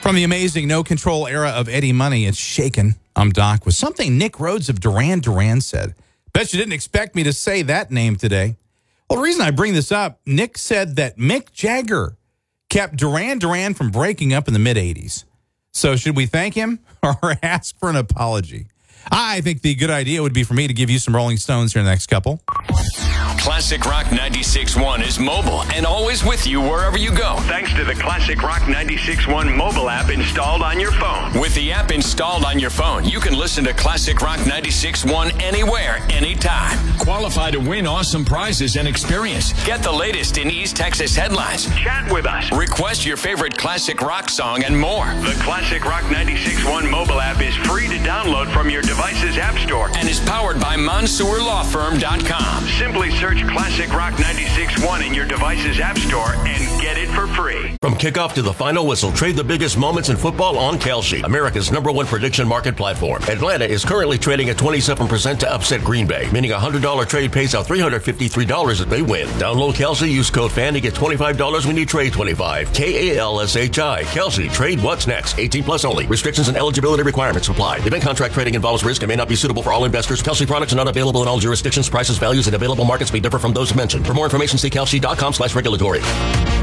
From the amazing No Control era of Eddie Money, it's Shaken. I'm Doc with something Nick Rhodes of Duran Duran said. Bet you didn't expect me to say that name today. Well, the reason I bring this up, Nick said that Mick Jagger kept Duran Duran from breaking up in the mid-'80s. So should we thank him or ask for an apology? I think the good idea would be for me to give you some Rolling Stones here in the next couple. Classic Rock 96.1 is mobile and always with you wherever you go. Thanks to the Classic Rock 96.1 mobile app installed on your phone. With the app installed on your phone, you can listen to Classic Rock 96.1 anywhere, anytime. Qualify to win awesome prizes and experience. Get the latest in East Texas headlines. Chat with us. Request your favorite classic rock song and more. The Classic Rock 96.1 mobile app is free to download from your device's app store and is powered by MonsourLawFirm.com. Simply search Classic Rock 96.1 in your device's app store and get it for free. From kickoff to the final whistle, trade the biggest moments in football on Kalshi, America's #1 prediction market platform. Atlanta is currently trading at 27% to upset Green Bay, meaning a $100 trade pays out $353 if they win. Download Kalshi, use code FAN to get $25 when you trade 25. KALSHI. Kalshi. Trade what's next. 18 plus only. Restrictions and eligibility requirements apply. Event contract trading involves risk and may not be suitable for all investors. Kalshi products are not available in all jurisdictions. Prices, values, and available markets may differ from those mentioned. For more information, see kalshi.com/regulatory.